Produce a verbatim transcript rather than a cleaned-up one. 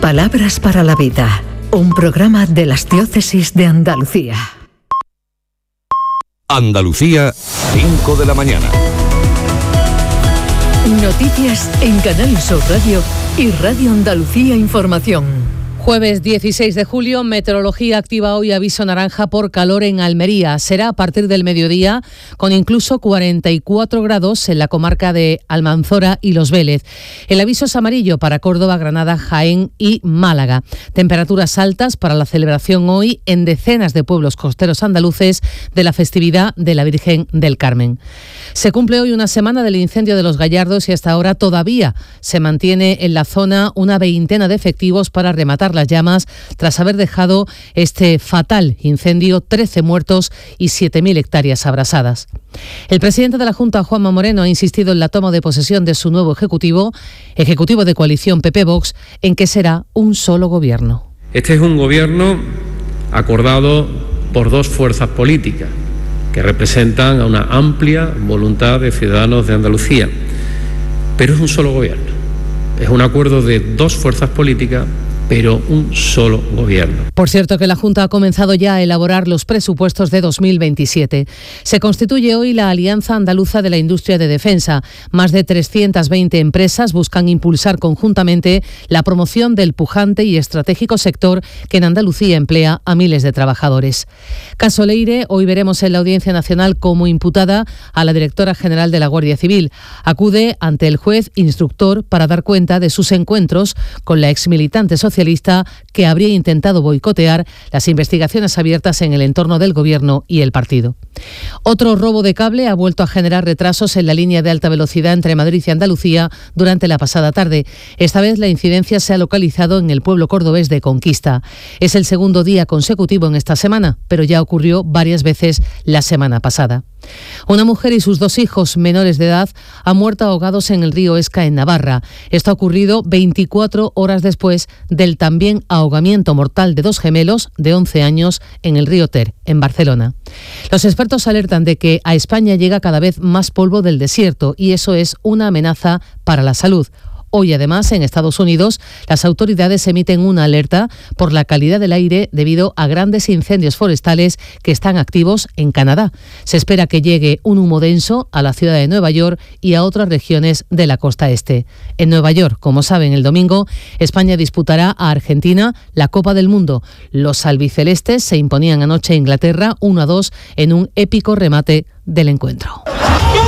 Palabras para la vida, un programa de las Diócesis de Andalucía. Andalucía, cinco de la mañana. Noticias en Canal Sur Radio y Radio Andalucía Información. Jueves dieciséis de julio, Meteorología activa hoy aviso naranja por calor en Almería. Será a partir del mediodía, con incluso cuarenta y cuatro grados en la comarca de Almanzora y Los Vélez. El aviso es amarillo para Córdoba, Granada, Jaén y Málaga. Temperaturas altas para la celebración hoy en decenas de pueblos costeros andaluces de la festividad de la Virgen del Carmen. Se cumple hoy una semana del incendio de Los Gallardos y hasta ahora todavía se mantiene en la zona una veintena de efectivos para rematar las llamas tras haber dejado este fatal incendio, trece muertos y siete mil hectáreas abrasadas. El presidente de la Junta, Juanma Moreno, ha insistido en la toma de posesión de su nuevo ejecutivo, ejecutivo de coalición P P-Vox, en que será un solo gobierno. Este es un gobierno acordado por dos fuerzas políticas que representan a una amplia voluntad de ciudadanos de Andalucía, pero es un solo gobierno. Es un acuerdo de dos fuerzas políticas, pero un solo gobierno. Por cierto, que la Junta ha comenzado ya a elaborar los presupuestos de dos mil veintisiete. Se constituye hoy la Alianza Andaluza de la Industria de Defensa. Más de trescientas veinte empresas buscan impulsar conjuntamente la promoción del pujante y estratégico sector que en Andalucía emplea a miles de trabajadores. Caso Leire, hoy veremos en la Audiencia Nacional como imputada a la directora general de la Guardia Civil. Acude ante el juez instructor para dar cuenta de sus encuentros con la exmilitante socialista que habría intentado boicotear las investigaciones abiertas en el entorno del Gobierno y el partido. Otro robo de cable ha vuelto a generar retrasos en la línea de alta velocidad entre Madrid y Andalucía durante la pasada tarde. Esta vez la incidencia se ha localizado en el pueblo cordobés de Conquista. Es el segundo día consecutivo en esta semana, pero ya ocurrió varias veces la semana pasada. Una mujer y sus dos hijos menores de edad han muerto ahogados en el río Esca, en Navarra. Esto ha ocurrido veinticuatro horas después del también ahogamiento mortal de dos gemelos de once años en el río Ter, en Barcelona. Los expertos alertan de que a España llega cada vez más polvo del desierto y eso es una amenaza para la salud. Hoy, además, en Estados Unidos, las autoridades emiten una alerta por la calidad del aire debido a grandes incendios forestales que están activos en Canadá. Se espera que llegue un humo denso a la ciudad de Nueva York y a otras regiones de la costa este. En Nueva York, como saben, el domingo, España disputará a Argentina la Copa del Mundo. Los albicelestes se imponían anoche a Inglaterra uno a dos en un épico remate del encuentro.